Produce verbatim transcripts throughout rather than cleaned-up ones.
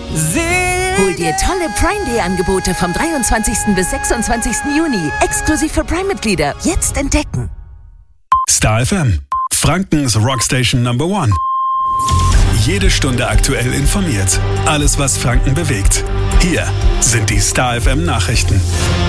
Hol dir tolle Prime Day Angebote vom dreiundzwanzigsten bis sechsundzwanzigsten Juni. Exklusiv für Prime-Mitglieder. Jetzt entdecken. Star F M. Frankens Rockstation Number One. Jede Stunde aktuell informiert. Alles, was Franken bewegt. Hier sind die Star F M Nachrichten.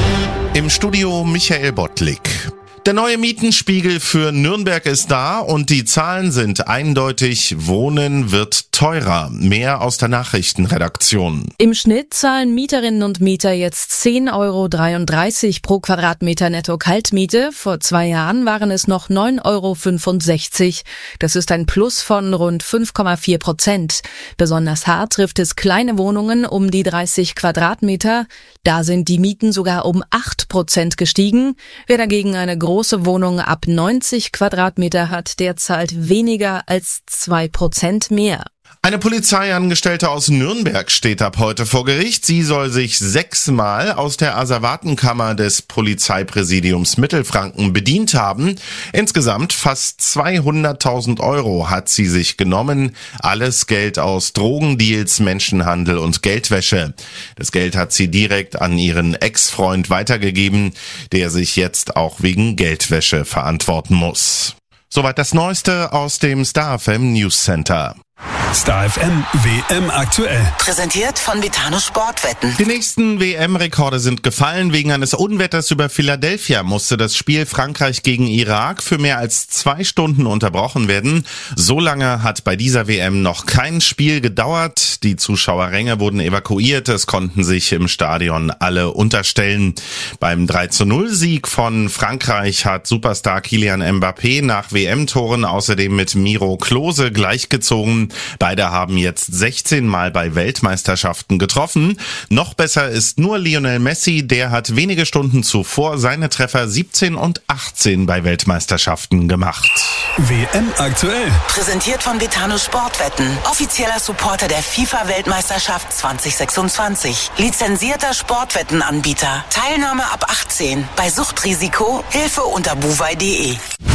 Im Studio Michael Bottlik. Der neue Mietenspiegel für Nürnberg ist da und die Zahlen sind eindeutig. Wohnen wird teurer. Mehr aus der Nachrichtenredaktion. Im Schnitt zahlen Mieterinnen und Mieter jetzt zehn Euro dreiunddreißig pro Quadratmeter netto Kaltmiete. Vor zwei Jahren waren es noch neun Euro fünfundsechzig. Das ist ein Plus von rund fünf Komma vier Prozent. Besonders hart trifft es kleine Wohnungen um die dreißig Quadratmeter. Da sind die Mieten sogar um acht Prozent gestiegen. Wer dagegen eine große Wohnung ab neunzig Quadratmeter hat, der zahlt weniger als zwei Prozent mehr. Eine Polizeiangestellte aus Nürnberg steht ab heute vor Gericht. Sie soll sich sechsmal aus der Asservatenkammer des Polizeipräsidiums Mittelfranken bedient haben. Insgesamt fast zweihunderttausend Euro hat sie sich genommen. Alles Geld aus Drogendeals, Menschenhandel und Geldwäsche. Das Geld hat sie direkt an ihren Ex-Freund weitergegeben, der sich jetzt auch wegen Geldwäsche verantworten muss. Soweit das Neueste aus dem Star F M News Center. Star F M W M aktuell. Präsentiert von Vitano Sportwetten. Die nächsten W M-Rekorde sind gefallen. Wegen eines Unwetters über Philadelphia musste das Spiel Frankreich gegen Irak für mehr als zwei Stunden unterbrochen werden. So lange hat bei dieser W M noch kein Spiel gedauert. Die Zuschauerränge wurden evakuiert. Es konnten sich im Stadion alle unterstellen. Beim drei zu null Sieg von Frankreich hat Superstar Kylian Mbappé nach W M-Toren außerdem mit Miro Klose gleichgezogen. Beide haben jetzt sechzehn Mal bei Weltmeisterschaften getroffen. Noch besser ist nur Lionel Messi, der hat wenige Stunden zuvor seine Treffer siebzehn und achtzehn bei Weltmeisterschaften gemacht. W M aktuell. Präsentiert von Vitano Sportwetten. Offizieller Supporter der FIFA-Weltmeisterschaft zwanzig sechsundzwanzig. Lizenzierter Sportwettenanbieter. Teilnahme ab achtzehn. Bei Suchtrisiko Hilfe unter buwei punkt de.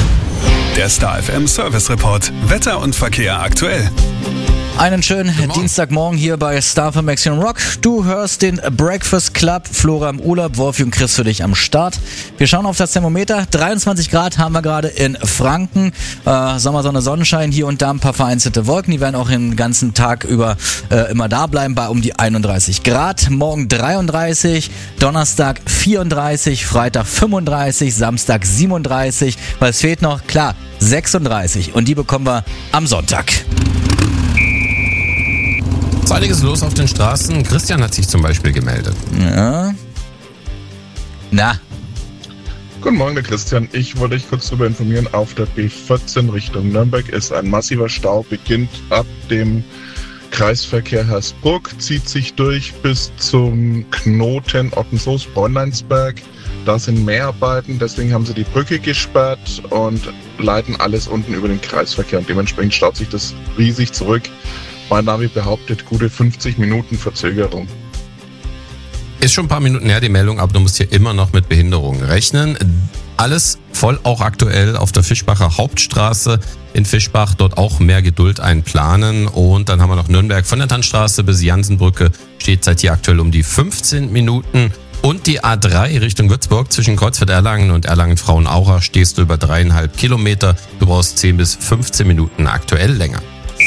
Der Star F M Service Report. Wetter und Verkehr aktuell. Einen schönen Dienstagmorgen hier bei Star F M Maximum Rock. Du hörst den Breakfast Club. Flora im Urlaub, Wolfi und Chris für dich am Start. Wir schauen auf das Thermometer. dreiundzwanzig Grad haben wir gerade in Franken. Äh, Sommersonne, Sonnenschein, hier und da ein paar vereinzelte Wolken. Die werden auch den ganzen Tag über äh, immer da bleiben bei um die einunddreißig Grad. Morgen dreiunddreißig, Donnerstag vierunddreißig, Freitag fünfunddreißig, Samstag siebenunddreißig. Was fehlt noch? Klar, sechsunddreißig. Und die bekommen wir am Sonntag. Einiges los auf den Straßen. Christian hat sich zum Beispiel gemeldet. Ja. Na. Guten Morgen, der Christian. Ich wollte euch kurz darüber informieren, auf der B vierzehn Richtung Nürnberg ist ein massiver Stau, beginnt ab dem Kreisverkehr Hersbruck, zieht sich durch bis zum Knoten Ottensoos-Bräunleinsberg. Da sind Mehrarbeiten, deswegen haben sie die Brücke gesperrt und leiten alles unten über den Kreisverkehr. Und dementsprechend staut sich das riesig zurück. Mein Navi behauptet gute fünfzig Minuten Verzögerung. Ist schon ein paar Minuten her die Meldung, aber du musst hier immer noch mit Behinderungen rechnen. Alles voll auch aktuell auf der Fischbacher Hauptstraße in Fischbach. Dort auch mehr Geduld einplanen. Und dann haben wir noch Nürnberg von der Tannstraße bis Jansenbrücke. Steht seit hier aktuell um die fünfzehn Minuten. Und die A drei Richtung Würzburg zwischen Kreuzfeld-Erlangen und Erlangen-Frauenaurach stehst du über dreieinhalb Kilometer. Du brauchst zehn bis fünfzehn Minuten aktuell länger.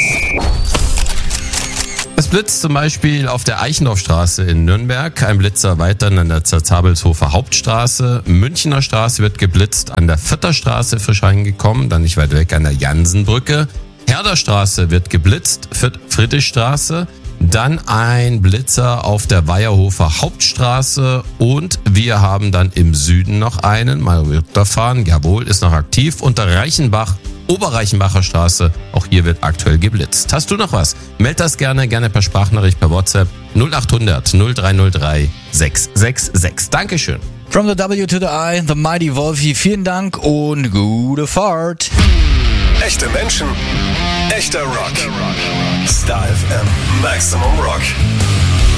Es blitzt zum Beispiel auf der Eichendorfstraße in Nürnberg, ein Blitzer weiter an der Zabelshofer Hauptstraße. Münchner Straße wird geblitzt, an der Vierterstraße frisch reingekommen, dann nicht weit weg an der Jansenbrücke. Herderstraße wird geblitzt, Friedrichstraße, dann ein Blitzer auf der Weierhofer Hauptstraße und wir haben dann im Süden noch einen, mal runterfahren, jawohl, ist noch aktiv, unter Reichenbach, Oberreichenbacher Straße, auch hier wird aktuell geblitzt. Hast du noch was? Meld das gerne, gerne per Sprachnachricht, per WhatsApp null acht hundert null drei null drei sechs sechs sechs. Dankeschön. From the W to the I, the Mighty Wolfie, vielen Dank und gute Fahrt. Echte Menschen, echter Rock. Star F M Maximum Rock. Und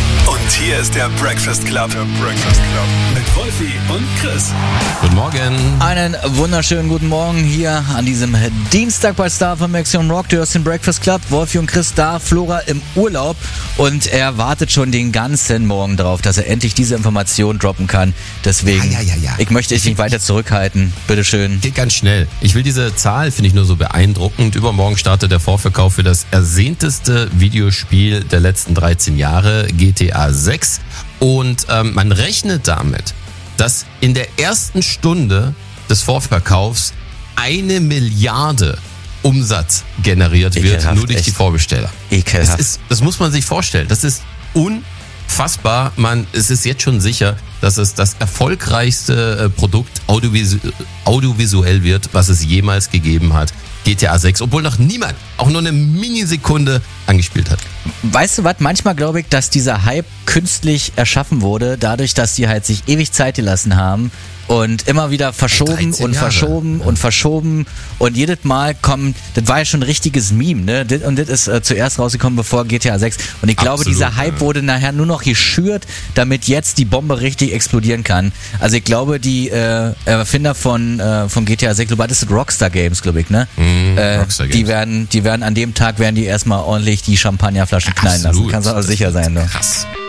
Und hier ist der Breakfast Club. Der Breakfast Club. Mit Wolfi und Chris. Guten Morgen. Einen wunderschönen guten Morgen hier an diesem Dienstag bei Star F M Action Rock. Du hörst den Breakfast Club. Wolfi und Chris da, Flora im Urlaub. Und er wartet schon den ganzen Morgen darauf, dass er endlich diese Information droppen kann. Deswegen, ja, ja, ja, ja. ich möchte dich nicht weiter zurückhalten. Bitteschön. Geht ganz schnell. Ich will diese Zahl, finde ich nur so beeindruckend. Übermorgen startet der Vorverkauf für das ersehnteste Videospiel der letzten dreizehn Jahre, G T A sechs. Und ähm, man rechnet damit, dass in der ersten Stunde des Vorverkaufs eine Milliarde Umsatz generiert wird, Ekelhaft, nur durch echt. die Vorbesteller. Ekelhaft. Das, ist, das muss man sich vorstellen. Das ist unfassbar. Man, es ist jetzt schon sicher, dass es das erfolgreichste äh, Produkt audiovisu- audiovisuell wird, was es jemals gegeben hat. G T A sechs, obwohl noch niemand auch nur eine Minisekunde angespielt hat. Weißt du was, manchmal glaube ich, dass dieser Hype künstlich erschaffen wurde, dadurch, dass die halt sich ewig Zeit gelassen haben und immer wieder verschoben dreizehn und Jahre. verschoben Ja. und verschoben und jedes Mal kommt, das war ja schon ein richtiges Meme, ne? Das- Und das ist äh, zuerst rausgekommen, bevor G T A sechs. Und ich glaube, Absolut, dieser Hype ja. wurde nachher nur noch geschürt, damit jetzt die Bombe richtig explodieren kann. Also ich glaube, die äh, Erfinder von, äh, von G T A sechs, glaube ich, das sind Rockstar Games, glaube ich, ne? Mhm, äh, Rockstar die Games. werden, die werden an dem Tag werden die erstmal ordentlich die Champagnerflaschen knallen lassen. Absolut. Kannst du auch Das sicher wird sein, ne? Krass.